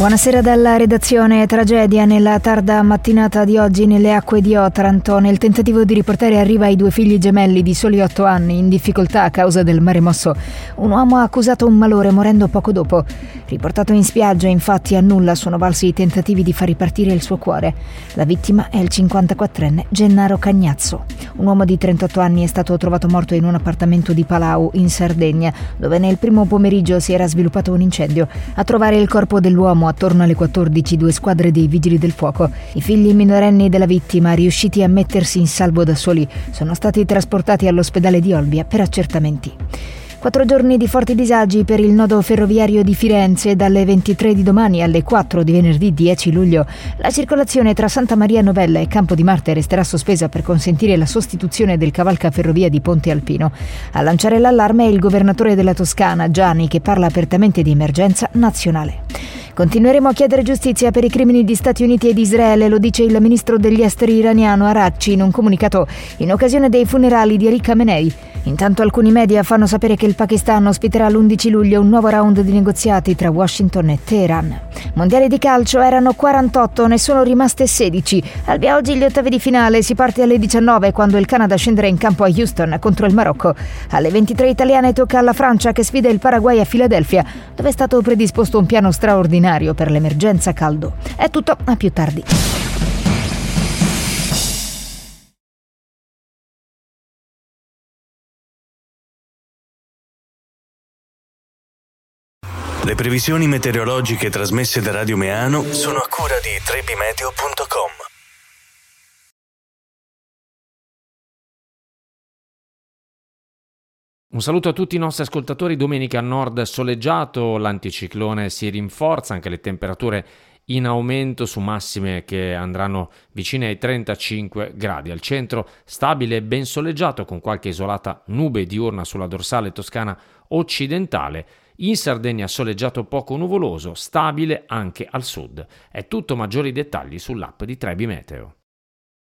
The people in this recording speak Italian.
Buonasera dalla redazione. Tragedia nella tarda mattinata di oggi nelle acque di Otranto. Nel tentativo di riportare a riva i due figli gemelli di soli 8 anni in difficoltà a causa del mare mosso, un uomo ha accusato un malore morendo poco dopo. Riportato in spiaggia, infatti, a nulla sono valsi i tentativi di far ripartire il suo cuore. La vittima è il 54enne Gennaro Cagnazzo. Un uomo di 38 anni è stato trovato morto in un appartamento di Palau, in Sardegna, dove nel primo pomeriggio si era sviluppato un incendio. A trovare il corpo dell'uomo attorno alle 14 2 squadre dei vigili del fuoco. I figli minorenni della vittima, riusciti a mettersi in salvo da soli, sono stati trasportati all'ospedale di Olbia per accertamenti. 4 giorni di forti disagi per il nodo ferroviario di Firenze. Dalle 23 di domani alle 4 di venerdì 10 luglio la circolazione tra Santa Maria Novella e Campo di Marte resterà sospesa per consentire la sostituzione del cavalcaferrovia di Ponte Alpino. A lanciare l'allarme è il governatore della Toscana, Gianni, che parla apertamente di emergenza nazionale. Continueremo a chiedere giustizia per i crimini di Stati Uniti ed Israele, lo dice il ministro degli esteri iraniano Aracci in un comunicato in occasione dei funerali di Ali Khamenei. Intanto alcuni media fanno sapere che il Pakistan ospiterà l'11 luglio un nuovo round di negoziati tra Washington e Teheran. Mondiali di calcio erano 48, ne sono rimaste 16. Al via oggi gli ottavi di finale, si parte alle 19 quando il Canada scenderà in campo a Houston contro il Marocco. Alle 23 italiane tocca alla Francia che sfida il Paraguay a Filadelfia, dove è stato predisposto un piano straordinario per l'emergenza caldo. È tutto, a più tardi. Le previsioni meteorologiche trasmesse da Radio Meano sono a cura di trebimeteo.com. Un saluto a tutti i nostri ascoltatori. Domenica a nord soleggiato, l'anticiclone si rinforza, anche le temperature in aumento su massime che andranno vicine ai 35 gradi. Al centro stabile e ben soleggiato con qualche isolata nube diurna sulla dorsale toscana occidentale. In Sardegna soleggiato poco nuvoloso, stabile anche al sud. È tutto, maggiori dettagli sull'app di Trebi Meteo.